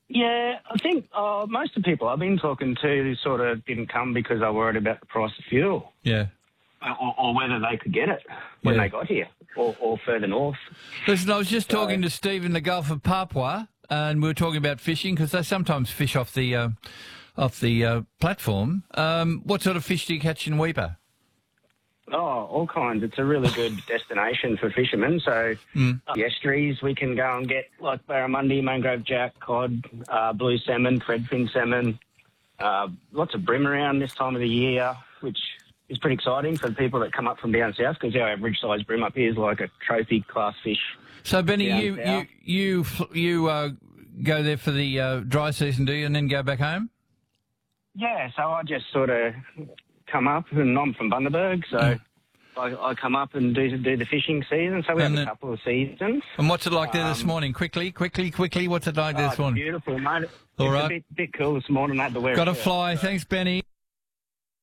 Yeah, I think most of the people I've been talking to sort of didn't come because they were worried about the price of fuel. Yeah. Or whether they could get it when they got here or further north. Listen, I was just talking to Steve in the Gulf of Papua, and we were talking about fishing because they sometimes fish off the platform. What sort of fish do you catch in Weipa? Oh, all kinds. It's a really good destination for fishermen. So the estuaries we can go and get, like barramundi, mangrove jack, cod, blue salmon, threadfin salmon. Lots of bream around this time of the year, which is pretty exciting for the people that come up from down south because our average size bream up here is like a trophy class fish. So, Benny, you go there for the dry season, do you, and then go back home? Yeah, so I just sort of come up, and I'm from Bundaberg, so I come up and do the fishing season. So we have a couple of seasons. And what's it like there this morning? Quickly, what's it like there this morning? Beautiful, mate. All it's right. a bit cool this morning. I had to wear Got to fly. Thanks, Benny.